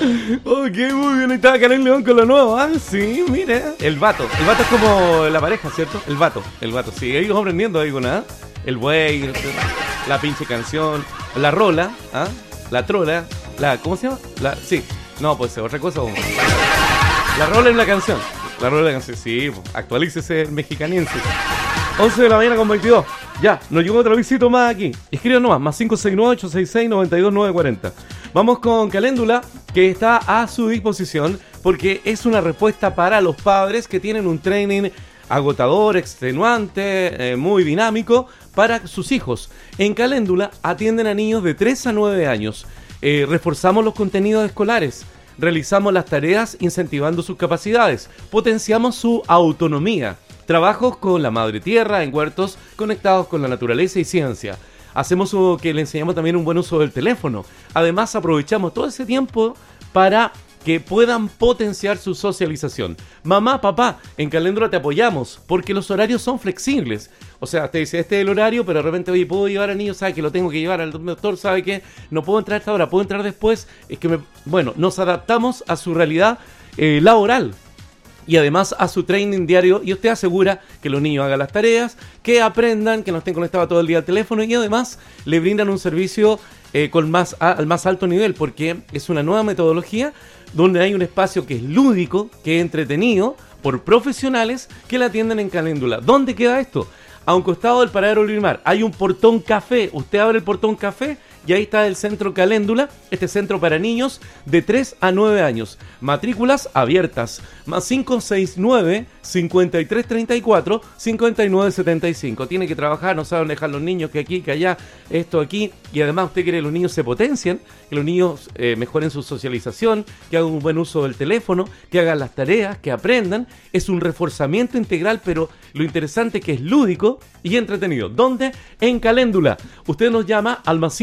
Ok, muy bien. Estaba Karen León con lo nuevo. Ah, sí, mire. El vato. El vato es como la pareja, ¿cierto? El vato. El vato. Sí, ellos aprendiendo ahí con nada. El buey, la pinche canción, la rola, ¿ah? La trola, ¿cómo se llama? Sí. No, pues otra cosa. La rola en la canción. La rola en la canción. Sí, actualícese el mexicaniense. 11 de la mañana con 22. Ya, nos llegó otro visito más aquí. Escriban nomás, más 569-866-92940. Vamos con Caléndula, que está a su disposición, porque es una respuesta para los padres que tienen un training agotador, extenuante, muy dinámico para sus hijos. En Caléndula atienden a niños de 3 a 9 años. Reforzamos los contenidos escolares. Realizamos las tareas incentivando sus capacidades. Potenciamos su autonomía. Trabajos con la madre tierra en huertos conectados con la naturaleza y ciencia. Hacemos que le enseñamos también un buen uso del teléfono. Además, aprovechamos todo ese tiempo para que puedan potenciar su socialización. Mamá, papá, en Caléndula te apoyamos porque los horarios son flexibles. O sea, te dice, este es el horario, pero de repente, oye, ¿puedo llevar al niño? ¿Sabe que lo tengo que llevar al doctor? ¿Sabe que no puedo entrar a esta hora? ¿Puedo entrar después? Es que, nos adaptamos a su realidad laboral. Y además a su training diario, y usted asegura que los niños hagan las tareas, que aprendan, que no estén conectados todo el día al teléfono, y además le brindan un servicio al más alto nivel, porque es una nueva metodología donde hay un espacio que es lúdico, que es entretenido, por profesionales que la atienden en Caléndula. ¿Dónde queda esto? A un costado del paradero Olimar hay un portón café. Usted abre el portón café y ahí está el centro Caléndula, este centro para niños de 3 a 9 años. Matrículas abiertas, más 569-5334-5975. Tiene que trabajar, no sabe dónde dejar los niños, que aquí, que allá, esto aquí. Y además usted quiere que los niños se potencien, que los niños mejoren su socialización, que hagan un buen uso del teléfono, que hagan las tareas, que aprendan. Es un reforzamiento integral, pero lo interesante es que es lúdico y entretenido. ¿Dónde? En Caléndula. Usted nos llama al más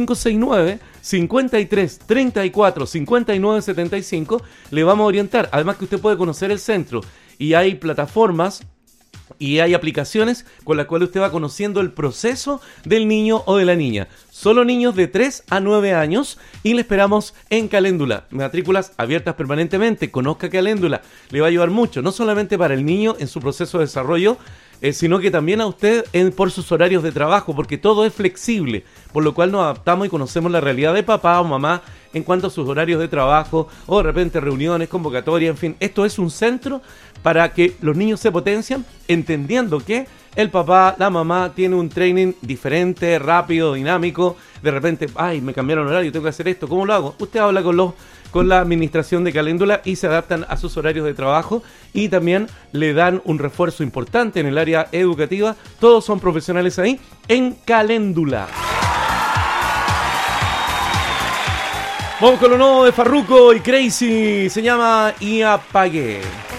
569-5334-5975. Le vamos a orientar. Además que usted puede conocer el centro y hay plataformas y hay aplicaciones con las cuales usted va conociendo el proceso del niño o de la niña. Solo niños de 3 a 9 años y le esperamos en Caléndula. Matrículas abiertas permanentemente. Conozca Caléndula. Le va a ayudar mucho, no solamente para el niño en su proceso de desarrollo, sino que también a usted por sus horarios de trabajo, porque todo es flexible, por lo cual nos adaptamos y conocemos la realidad de papá o mamá en cuanto a sus horarios de trabajo, o de repente reuniones, convocatorias, en fin. Esto es un centro para que los niños se potencian, entendiendo que el papá, la mamá tiene un training diferente, rápido, dinámico. De repente, me cambiaron horario, tengo que hacer esto, ¿cómo lo hago? Usted habla con la administración de Caléndula y se adaptan a sus horarios de trabajo y también le dan un refuerzo importante en el área educativa. Todos son profesionales ahí en Caléndula. Vamos con lo nuevo de Farruko y Crazy, se llama Y Apagué.